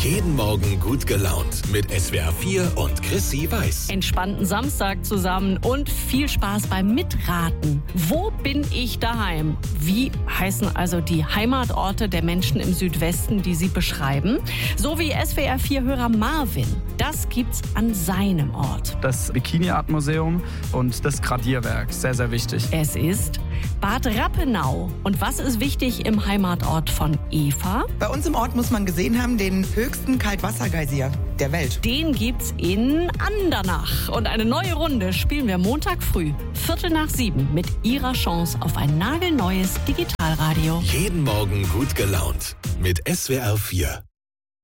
Jeden Morgen gut gelaunt mit SWR 4 und Chrissy Weiß. Entspannten Samstag zusammen und viel Spaß beim Mitraten. Wo bin ich daheim? Wie heißen also die Heimatorte der Menschen im Südwesten, die sie beschreiben? So wie SWR 4-Hörer Marvin. Das gibt's an seinem Ort. Das Bikini Art Museum und das Gradierwerk. Sehr, sehr wichtig. Es ist Bad Rappenau. Und was ist wichtig im Heimatort von Eva? Bei uns im Ort muss man gesehen haben, den höchsten Kaltwassergeysir der Welt. Den gibt's in Andernach. Und eine neue Runde spielen wir Montag früh, 7:15 mit Ihrer Chance auf ein nagelneues Digitalradio. Jeden Morgen gut gelaunt mit SWR 4.